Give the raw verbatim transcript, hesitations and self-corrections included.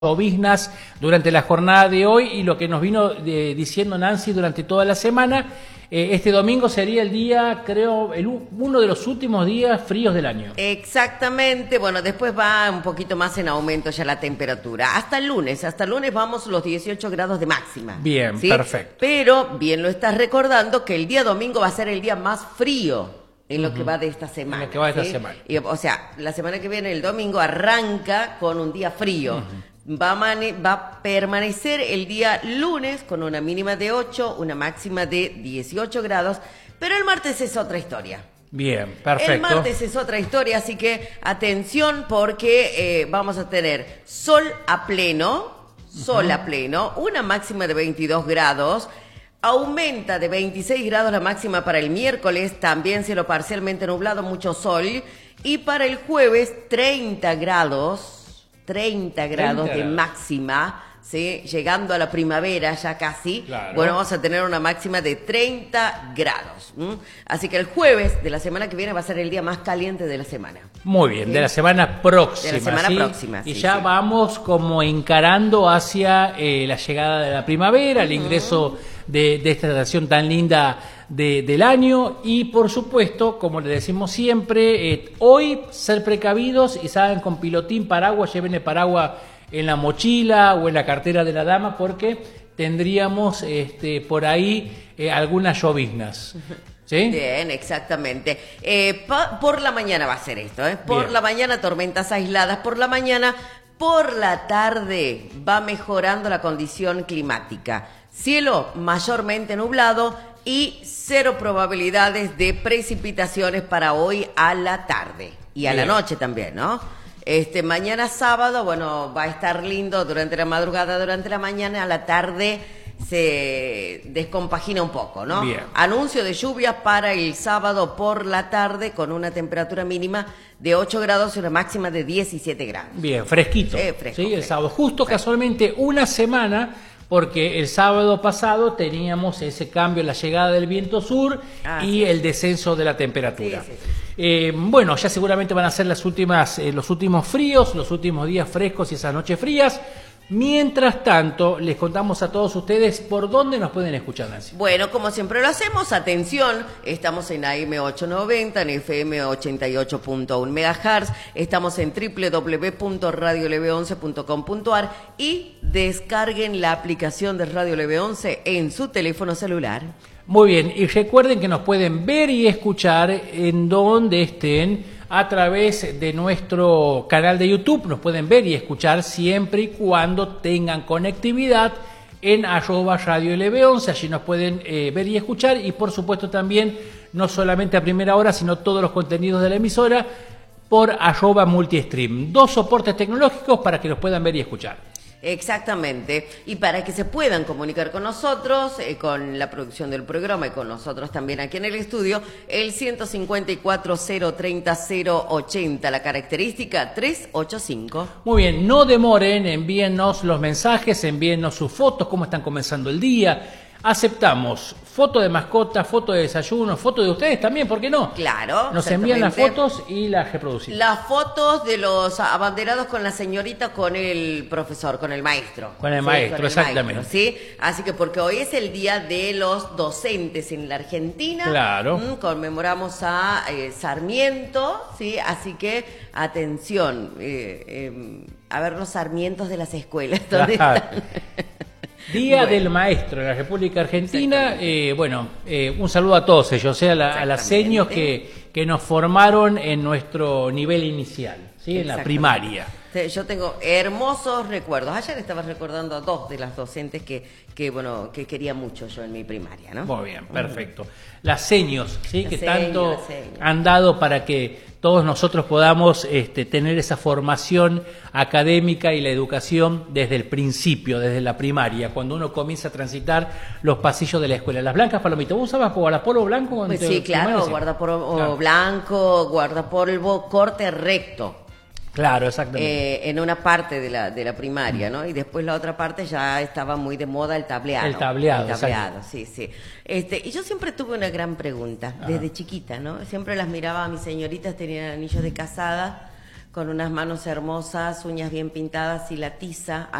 lloviznas durante la jornada de hoy y lo que nos vino eh, diciendo Nancy durante toda la semana, eh, este domingo sería el día, creo, el, uno de los últimos días fríos del año. Exactamente, bueno, después va un poquito más en aumento ya la temperatura. Hasta el lunes, hasta el lunes vamos los dieciocho grados de máxima. Bien, ¿sí? Perfecto. Pero bien lo estás recordando que el día domingo va a ser el día más frío en lo uh-huh. que va de esta semana. En lo que va de ¿sí? esta semana. Y, o sea, la semana que viene, el domingo, arranca con un día frío. Uh-huh. Va a, mane- va a permanecer el día lunes con una mínima de ocho, una máxima de dieciocho grados, pero el martes es otra historia. Bien, perfecto. El martes es otra historia, así que atención porque eh, vamos a tener sol a pleno, sol uh-huh. a pleno, una máxima de veintidós grados, aumenta de veintiséis grados la máxima para el miércoles, también cielo parcialmente nublado, mucho sol, y para el jueves treinta grados. treinta grados de máxima, ¿sí? Llegando a la primavera ya casi. Claro. Bueno, vamos a tener una máxima de treinta grados. ¿m? Así que el jueves de la semana que viene va a ser el día más caliente de la semana. Muy bien, ¿sí? de la semana próxima. De la semana ¿sí? próxima. Y sí, ya sí. vamos como encarando hacia eh, la llegada de la primavera, uh-huh. el ingreso de, de esta estación tan linda de, del año y por supuesto, como le decimos siempre, eh, hoy ser precavidos y salgan con pilotín, paraguas, lleven el paraguas en la mochila o en la cartera de la dama porque tendríamos este, por ahí eh, algunas lloviznas. ¿Sí? Bien, exactamente. Eh, pa- por la mañana va a ser esto, ¿eh? Por Bien. la mañana tormentas aisladas, por la mañana, por la tarde va mejorando la condición climática. Cielo mayormente nublado y cero probabilidades de precipitaciones para hoy a la tarde y a Bien. la noche también, ¿no? Este mañana sábado, bueno, va a estar lindo durante la madrugada, durante la mañana, a la tarde se descompagina un poco, ¿no? Bien. Anuncio de lluvias para el sábado por la tarde con una temperatura mínima de ocho grados y una máxima de diecisiete grados. Bien, fresquito. Eh, fresco, ¿sí? El fresco. sábado, justo fresco. Casualmente una semana, porque el sábado pasado teníamos ese cambio, la llegada del viento sur ah, y sí. el descenso de la temperatura. Sí, sí, sí. Eh, bueno, ya seguramente van a ser las últimas, eh, los últimos fríos, los últimos días frescos y esas noches frías. Mientras tanto, les contamos a todos ustedes por dónde nos pueden escuchar, Nancy. Bueno, como siempre lo hacemos, atención, estamos en A M ochocientos noventa, en F M ochenta y ocho punto uno megahertz, estamos en doble u doble u doble u punto radio l b once punto com punto a r y descarguen la aplicación de Radio L B once en su teléfono celular. Muy bien, y recuerden que nos pueden ver y escuchar en donde estén a través de nuestro canal de YouTube. Nos pueden ver y escuchar siempre y cuando tengan conectividad en arroba Radio L B once. Allí nos pueden eh, ver y escuchar y por supuesto también no solamente a primera hora, sino todos los contenidos de la emisora por arroba multistream. Dos soportes tecnológicos para que los puedan ver y escuchar. Exactamente, y para que se puedan comunicar con nosotros, eh, con la producción del programa y con nosotros también aquí en el estudio, el ciento cincuenta y cuatro, cero treinta, cero ochenta, la característica tres ocho cinco. Muy bien, no demoren, envíennos los mensajes, envíennos sus fotos, cómo están comenzando el día. Aceptamos foto de mascota, foto de desayuno, foto de ustedes también, ¿por qué no? Claro. Nos envían las fotos y las reproducimos. Las fotos de los abanderados con la señorita, con el profesor, con el maestro. Con el ¿sí? maestro, con el exactamente. Maestro, ¿sí? Así que porque hoy es el día de los docentes en la Argentina. Claro. Mmm, conmemoramos a eh, Sarmiento, ¿sí? Así que, atención, eh, eh, a ver los sarmientos de las escuelas. ¿Dónde claro. están? Día bueno. del Maestro en la República Argentina. Eh, bueno, eh, un saludo a todos ellos, eh, a, la, a las seños que, que nos formaron en nuestro nivel inicial, ¿sí? En la primaria. Yo tengo hermosos recuerdos. Ayer estaba recordando a dos de las docentes que, que bueno, que quería mucho yo en mi primaria, ¿no? Muy bien, perfecto. Las seños, ¿sí? La que seño, tanto han dado para que todos nosotros podamos este, tener esa formación académica y la educación desde el principio, desde la primaria, cuando uno comienza a transitar los pasillos de la escuela. Las blancas palomitas, ¿vos usabas guardapolvo blanco? Pues sí, claro, guardapolvo claro. blanco, guardapolvo corte recto. Claro, exactamente. Eh, en una parte de la de la primaria, ¿no? Y después la otra parte ya estaba muy de moda el tableado. El tableado, El tableado, sí, sí. Este, y yo siempre tuve una gran pregunta, desde Ajá. chiquita, ¿no? Siempre las miraba a mis señoritas, tenían anillos de casada, con unas manos hermosas, uñas bien pintadas y la tiza